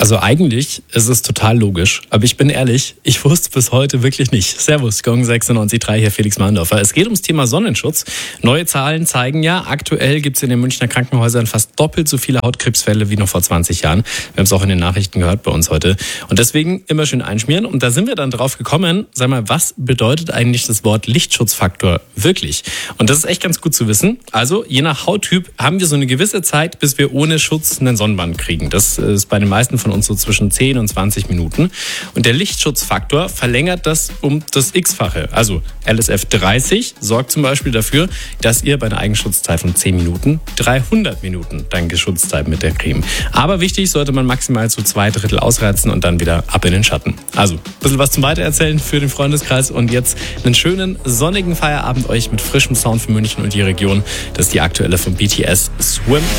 Also eigentlich ist es total logisch, aber ich bin ehrlich, ich wusste bis heute wirklich nicht. Servus, Gong 96.3, hier Felix Mahndorfer. Es geht ums Thema Sonnenschutz. Neue Zahlen zeigen ja, aktuell gibt es in den Münchner Krankenhäusern fast doppelt so viele Hautkrebsfälle wie noch vor 20 Jahren. Wir haben es auch in den Nachrichten gehört bei uns heute. Und deswegen immer schön einschmieren. Und da sind wir dann drauf gekommen, sag mal, was bedeutet eigentlich das Wort Lichtschutzfaktor wirklich? Und das ist echt ganz gut zu wissen. Also je nach Hauttyp haben wir so eine gewisse Zeit, bis wir ohne Schutz einen Sonnenbrand kriegen. Das ist bei den meisten von uns so zwischen 10 und 20 Minuten. Und der Lichtschutzfaktor verlängert das um das X-fache. Also LSF 30 sorgt zum Beispiel dafür, dass ihr bei einer Eigenschutzzeit von 10 Minuten 300 Minuten dann geschützt seid mit der Creme. Aber wichtig, sollte man maximal zu 2/3 ausreizen und dann wieder ab in den Schatten. Also, ein bisschen was zum Weitererzählen für den Freundeskreis und jetzt einen schönen sonnigen Feierabend euch mit frischem Sound für München und die Region. Das ist die aktuelle von BTS Swim.